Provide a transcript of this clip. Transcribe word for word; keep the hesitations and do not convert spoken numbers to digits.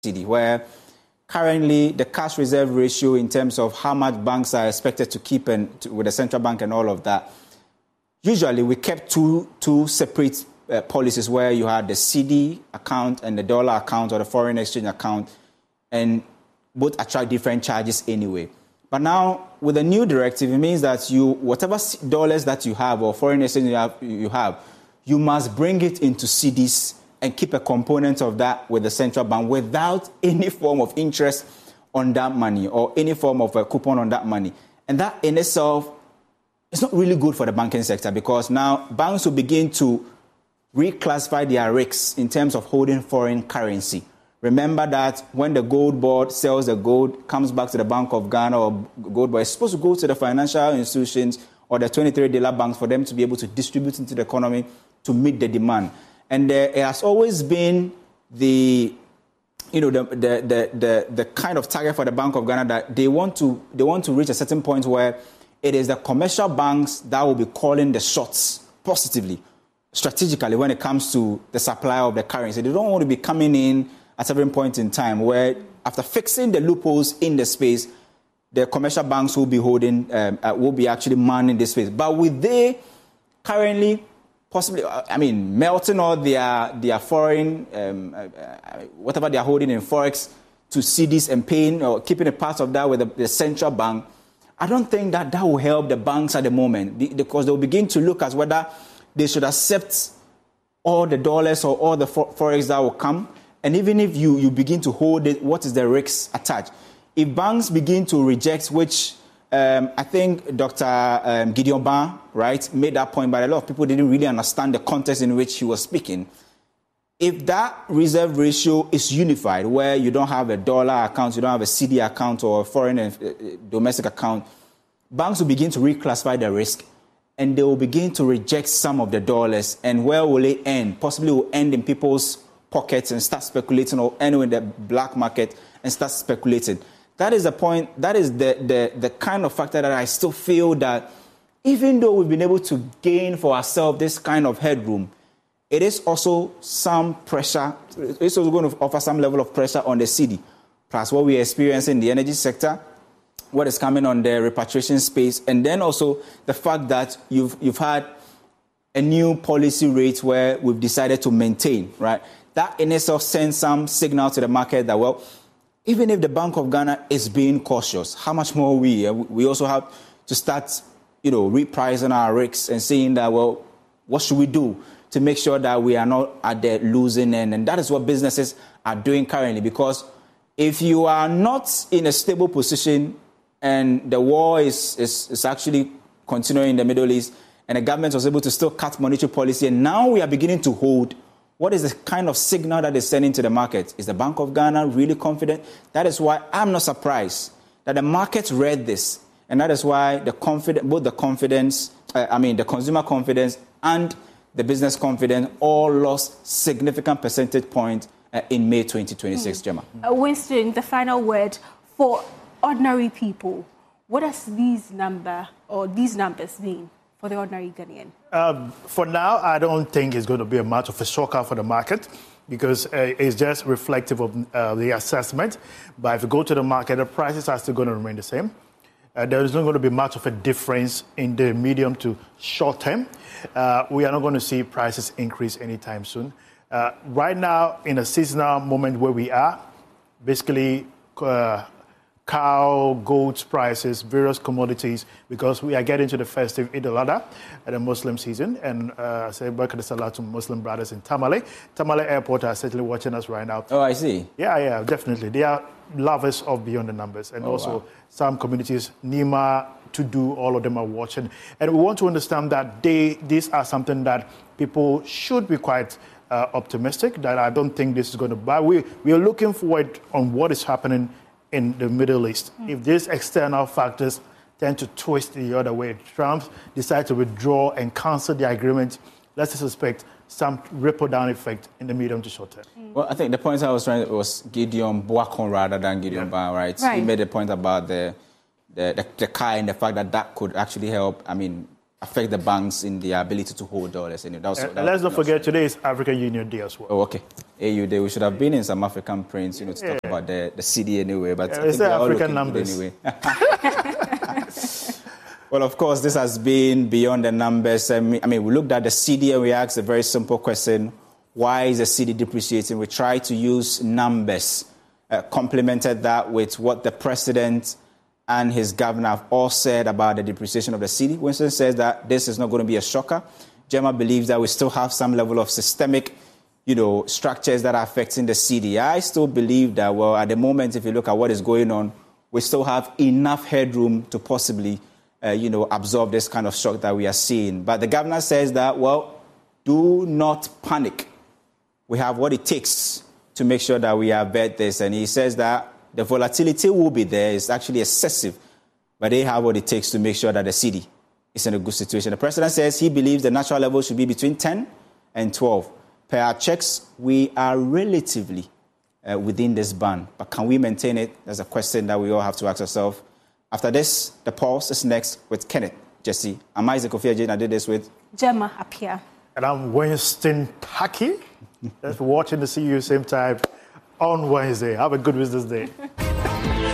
cedi, where currently the cash reserve ratio in terms of how much banks are expected to keep and to, with the central bank and all of that, usually we kept two, two separate uh, policies where you had the cedi account and the dollar account or the foreign exchange account, and both attract different charges anyway. But now, with the new directive, it means that you, whatever dollars that you have or foreign exchange you have, you have, you must bring it into cedis and keep a component of that with the central bank without any form of interest on that money or any form of a coupon on that money. And that in itself is not really good for the banking sector, because now banks will begin to reclassify their risks in terms of holding foreign currency. Remember that when the gold board sells the gold, comes back to the Bank of Ghana or gold board, it's supposed to go to the financial institutions or the twenty-three dealer banks for them to be able to distribute into the economy to meet the demand. And there has always been the, you know, the, the, the, the, the kind of target for the Bank of Ghana that they want to they want to reach a certain point where it is the commercial banks that will be calling the shots positively, strategically, when it comes to the supply of the currency. They don't want to be coming in at every point in time where, after fixing the loopholes in the space, the commercial banks will be holding, um, uh, will be actually manning this space. But with they currently possibly, I mean, melting all their their foreign, um, uh, whatever they are holding in forex to cedis and paying or keeping a part of that with the, the central bank, I don't think that that will help the banks at the moment, because they'll begin to look at whether they should accept all the dollars or all the forex that will come. And even if you, you begin to hold it, what is the risks attached? If banks begin to reject, which um, I think Doctor Um, Gideon Ban, right, made that point, but a lot of people didn't really understand the context in which he was speaking. If that reserve ratio is unified, where you don't have a dollar account, you don't have a cedi account or a foreign and uh, domestic account, banks will begin to reclassify the risk, and they will begin to reject some of the dollars. And where will it end? Possibly will end in people's pockets and start speculating, or anyway in the black market and start speculating. That is the point. That is the, the, the kind of factor that I still feel that even though we've been able to gain for ourselves this kind of headroom, it is also some pressure. It's also going to offer some level of pressure on the cedi. Plus what we are experiencing in the energy sector, what is coming on the repatriation space, and then also the fact that you've you've had a new policy rate where we've decided to maintain, right? That in itself sends some signal to the market that, well, even if the Bank of Ghana is being cautious, how much more we? We also have to start, you know, repricing our risks and saying that, well, what should we do to make sure that we are not at the losing end? And that is what businesses are doing currently, because if you are not in a stable position and the war is, is, is actually continuing in the Middle East, and the government was able to still cut monetary policy, and now we are beginning to hold, what is the kind of signal that is sending to the market? Is the Bank of Ghana really confident? That is why I'm not surprised that the market read this, and that is why the confidence, both the confidence, uh, I mean the consumer confidence and the business confidence all lost significant percentage points uh, in May twenty twenty-six, mm. Gemma. Uh, Winston, the final word for ordinary people. What does these number or these numbers mean for the ordinary Ghanaian? Um, for now, I don't think it's going to be a much of a shocker for the market, because uh, it's just reflective of uh, the assessment. But if you go to the market, the prices are still going to remain the same. Uh, there is not going to be much of a difference in the medium to short term. Uh, we are not going to see prices increase anytime soon. Uh, right now, in a seasonal moment where we are, basically, uh, cow, goats prices, various commodities, because we are getting to the festive Eid al-Adha, the Muslim season. And uh, I say, welcome to Muslim brothers in Tamale. Tamale Airport are certainly watching us right now. Oh, I see. Yeah, yeah, definitely. They are lovers of Beyond the Numbers. And oh, also wow. Some communities, Nima, to do, all of them are watching. And we want to understand that they, these are something that people should be quite uh, optimistic, that I don't think this is going to buy. We, we are looking forward on what is happening in the Middle East. Mm. If these external factors tend to twist the other way, Trump decides to withdraw and cancel the agreement, let's suspect some ripple down effect in the medium to short term. Mm. Well, I think the point I was trying to was Gideon Boakon rather than Gideon yeah. Ban, right? right? He made a point about the, the, the, the car and the fact that that could actually help, I mean, affect the banks in their ability to hold dollars. And, that was, and that let's was, not forget, today is African Union Day as well. Oh, okay. A U Day. We should have been in some African prints, you know, to yeah. talk about the, the C D anyway. But yeah, I think we're all African looking numbers. good anyway. Well, of course, this has been beyond the numbers. I mean, I mean, we looked at the C D and we asked a very simple question. Why is the C D depreciating? We tried to use numbers, uh, complemented that with what the president and his governor have all said about the depreciation of the C D. Winston says that this is not going to be a shocker. Gemma believes that we still have some level of systemic, you know, structures that are affecting the C D. I still believe that, well, at the moment, if you look at what is going on, we still have enough headroom to possibly, uh, you know, absorb this kind of shock that we are seeing. But the governor says that, well, do not panic. We have what it takes to make sure that we avert this. And he says that the volatility will be there. It's actually excessive. But they have what it takes to make sure that the C D is in a good situation. The president says he believes the natural level should be between ten and twelve. Per our checks, we are relatively uh, within this band. But can we maintain it? That's a question that we all have to ask ourselves. After this, the pulse is next with Kenneth, Jesse. I'm Isaac Ofiajin. I did this with Gemma Appiah. And I'm Winston Packy. Let's be watching to see you same time on Wednesday. Have a good business day.